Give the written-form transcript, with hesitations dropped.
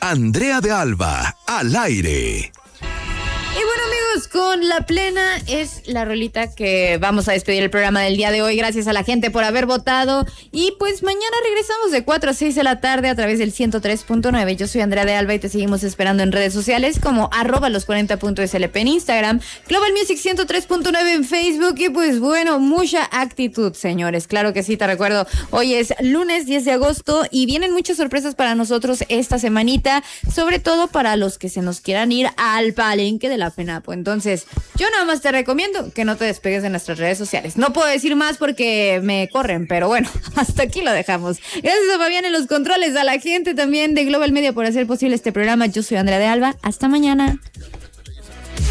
Andrea de Alba, al aire. Y bueno, amigos, con La Plena es la rolita que vamos a despedir el programa del día de hoy. Gracias a la gente por haber votado. Y pues mañana regresamos de 4 a 6 de la tarde a través del 103.9. Yo soy Andrea de Alba y te seguimos esperando en redes sociales como @los40.slp en Instagram, Global Music 103.9 en Facebook. Y pues bueno, mucha actitud, señores. Claro que sí, te recuerdo. Hoy es lunes 10 de agosto y vienen muchas sorpresas para nosotros esta semanita, sobre todo para los que se nos quieran ir al palenque de la FENAPO. Entonces, yo nada más te recomiendo que no te despegues de nuestras redes sociales. No puedo decir más porque me corren, pero bueno, hasta aquí lo dejamos. Gracias a Fabián en los controles, a la gente también de Global Media por hacer posible este programa. Yo soy Andrea de Alba. Hasta mañana.